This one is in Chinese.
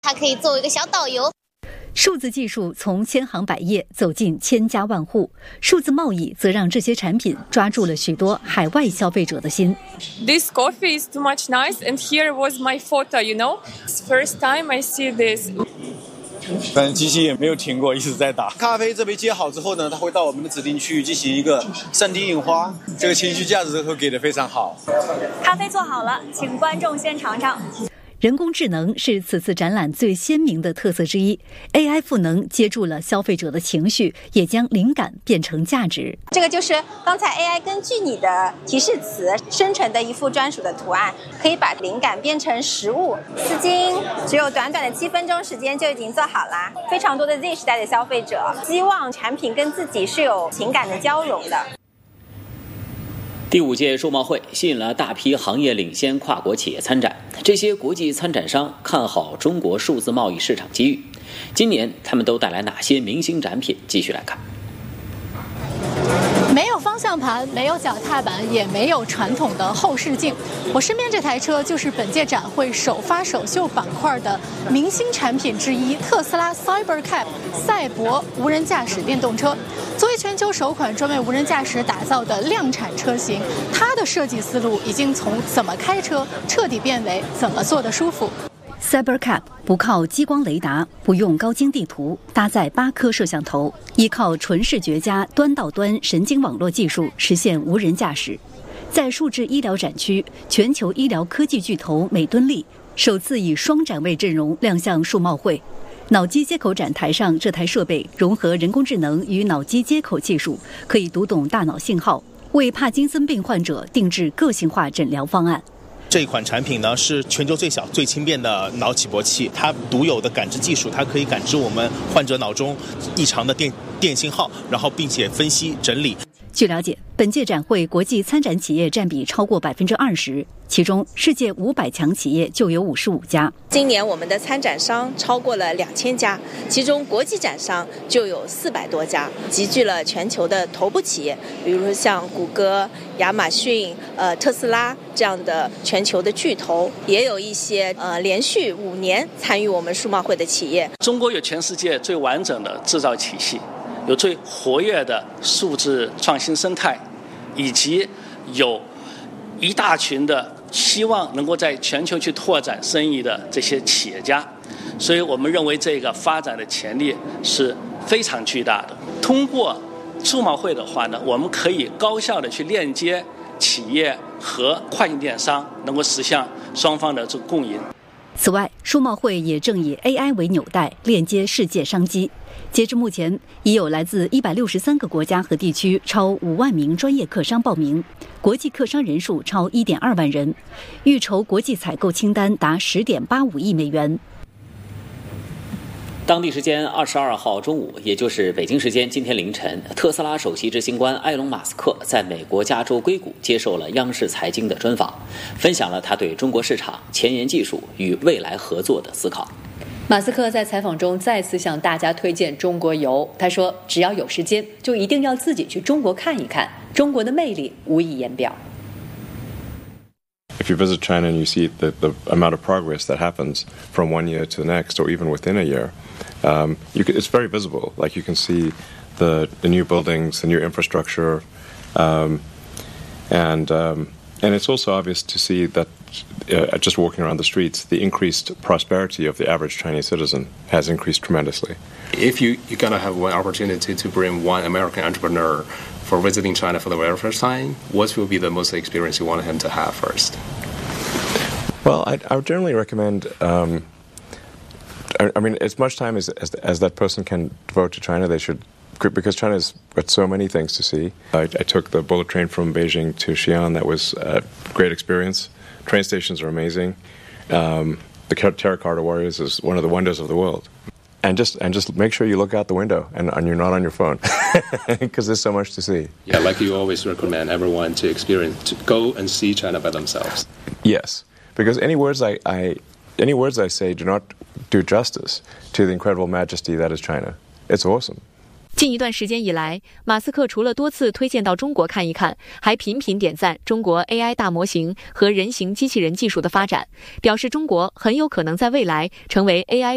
它可以作为一个小导游。 数字技术从千行百业走进千家万户，数字贸易则让这些产品抓住了许多海外消费者的心。 This coffee is too much nice, and here was my photo. It's first time I see this. 反正机器也没有停过，一直在打。咖啡这杯接好之后呢，它会到我们的指定区域进行一个3D 印花，这个情绪价值会给的非常好。 咖啡做好了，请观众先尝尝。 人工智能是此次展览最鲜明的特色之一 ，AI 赋能接住了消费者的情绪，也将灵感变成价值。 这个就是刚才 AI 根据你的提示词生成的一幅专属的图案，可以把灵感变成实物。丝巾只有短短的7分钟时间就已经做好啦。非常多的 Z 时代的消费者希望产品跟自己是有情感的交融的。 第5届数贸会吸引了大批行业领先跨国企业参展，这些国际参展商看好中国数字贸易市场机遇。今年他们都带来哪些明星展品？继续来看。 没有方向盘，没有脚踏板，也没有传统的后视镜。我身边这台车就是本届展会首发首秀板块的明星产品之一——特斯拉 Cybercab 赛博无人驾驶电动车。作为全球首款专为无人驾驶打造的量产车型，它的设计思路已经从怎么开车彻底变为怎么做的舒服。 Cybercab 不靠激光雷达，不用高精地图，搭载8颗摄像头，依靠纯视觉加端到端神经网络技术实现无人驾驶。在数字医疗展区，全球医疗科技巨头美敦力首次以双展位阵容亮相数贸会。脑机接口展台上，这台设备融合人工智能与脑机接口技术，可以读懂大脑信号，为帕金森病患者定制个性化诊疗方案。 这一款产品呢是全球最小、最轻便的脑起搏器，它独有的感知技术，它可以感知我们患者脑中异常的电信号，然后并且分析整理。 据了解，本届展会国际参展企业占比超过20%，其中世界500强企业就有55家。 今年我们的参展商超过了2000家，其中国际展商就有400多家，集聚了全球的头部企业，比如说像谷歌、亚马逊、特斯拉这样的全球的巨头，也有一些连续5年参与我们数贸会的企业。 中国有全世界最完整的制造体系，有最活跃的数字创新生态，以及有一大群的希望能够在全球去拓展生意的这些企业家，所以我们认为这个发展的潜力是非常巨大的。通过数贸会的话呢，我们可以高效的去链接企业和跨境电商，能够实现双方的这个共赢。 此外，数贸会也正以 AI 为纽带，链接世界商机。截至目前，已有来自163个国家和地区超5万名专业客商报名，国际客商人数超1.2万人，预筹国际采购清单达10.85亿美元。 当地时间22号中午，也就是北京时间今天凌晨，特斯拉首席执行官埃隆·马斯克在美国加州硅谷接受了央视财经的专访，分享了他对中国市场、前沿技术与未来合作的思考。 马斯克在采访中再次向大家推荐中国游，他说只要有时间就一定要自己去中国看一看，中国的魅力无以言表。 If you visit China and you see the amount of progress that happens from one year to the next, or even within a year, it's very visible. Like you can see the new buildings, the new infrastructure, and it's also obvious to see that just walking around the streets, the increased prosperity of the average Chinese citizen has increased tremendously. If you're going to have one opportunity to bring one American entrepreneur for visiting China for the very first time, what will be the most experience you want him to have first? Well, I would generally recommend, I mean, as much time as that person can devote to China, they should, because China's got so many things to see. I took the bullet train from Beijing to Xi'an. That was a great experience. Train stations are amazing. The Terracotta Warriors is one of the wonders of the world. And just make sure you look out the window and you're not on your phone, because there's so much to see. Yeah, like you always recommend everyone to go and see China by themselves. Yes, because any words I say do not do justice to the incredible majesty that is China. It's awesome. 近一段时间以来，马斯克除了多次推荐到中国看一看，还频频点赞中国 AI 大模型和人形机器人技术的发展，表示中国很有可能在未来成为 AI